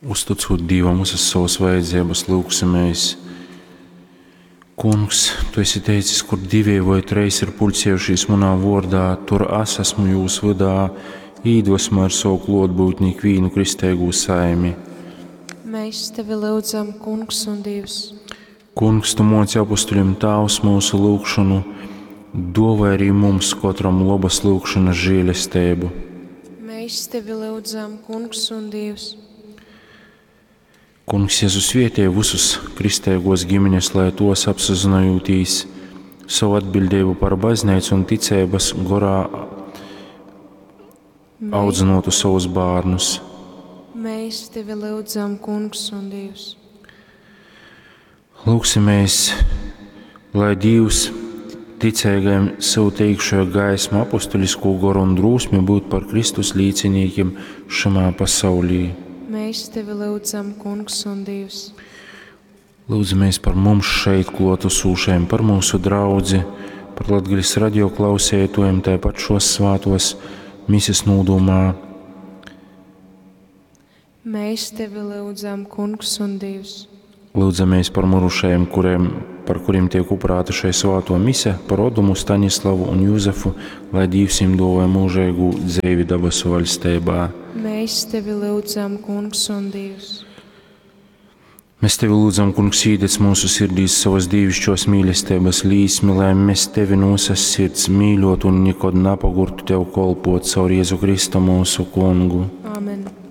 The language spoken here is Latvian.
Uzticot Dievam uz savas vajadzības, lūgsimies. Kungs, tu esi teicis, kur divi vai trīs ir pulcējušies manā vārdā, tur es esmu jūs vidā, iedvesmo ar savu klātbūtni ikvienu kristīgo saimi. Mēs tevi lūdzam, Kungs un Dievs. Kungs, tu moci apustuļiem Tēvs mūsu lūgšanu, dāvā arī mums katram labas lūgšanas žēlastību. Mēs tevi lūdzam, Kungs un Dievs. Kungs, Jēzus vietēja visus kristīgos ģimenes, lai tos apzinājoties savu atbildību par baznīcu un ticības gorā audzinotu savus bērnus. Mēs tevi lūdzam, Kungs un Dievs. Lūksimies, lai Dievs ticīgajiem savu teikšo gaismu, apustulisko goru un drūsmi būt par Kristus līdziniekiem šajā pasaulī. Mēs tevi lūdzam, Kungs un Dievs. Lūdzamies par mums šeit klātesošajiem, par mūsu draudzi, par Latgaļas radio klausētājiem, tāpat šos svētos misijas nodomā. Mēs tevi lūdzam, Kungs un Dievs. Lūdzamies par mirušajiem, par kuriem tiek upurēta šai svēto mise, par Odumu, Staņislavu un Jūzefu, lai Dievs viņiem dāvā mūžīgu dzīvi debesu valstībā. Mēs tevi lūdzam, Kungs un Dievs. Mēs tevi lūdzam, Kungs, iededz mūsu sirdīs savas dievišķos mīlestības līsmi, lai mēs tevi no savas sirds mīļot un nekad nepagurtu tev kalpot caur Jēzu Kristu mūsu Kungu. Amen.